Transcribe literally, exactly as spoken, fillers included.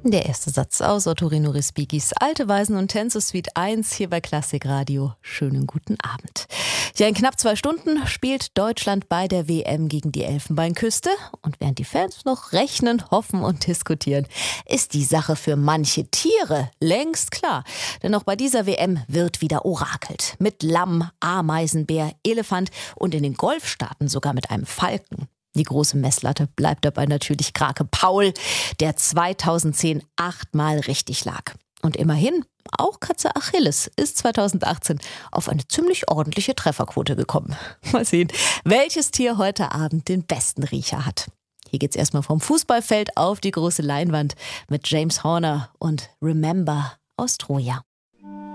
Der erste Satz aus Ottorino Respigis Alte Weisen und Tänze Suite eins hier bei Klassikradio. Schönen guten Abend. Ja, in knapp zwei Stunden spielt Deutschland bei der W M gegen die Elfenbeinküste. Und während die Fans noch rechnen, hoffen und diskutieren, ist die Sache für manche Tiere längst klar. Denn auch bei dieser W M wird wieder orakelt. Mit Lamm, Ameisenbär, Elefant und in den Golfstaaten sogar mit einem Falken. Die große Messlatte bleibt dabei natürlich Krake Paul, der zweitausendzehn achtmal richtig lag. Und immerhin, auch Katze Achilles ist zweitausendachtzehn auf eine ziemlich ordentliche Trefferquote gekommen. Mal sehen, welches Tier heute Abend den besten Riecher hat. Hier geht's erstmal vom Fußballfeld auf die große Leinwand mit James Horner und Remember aus Troja.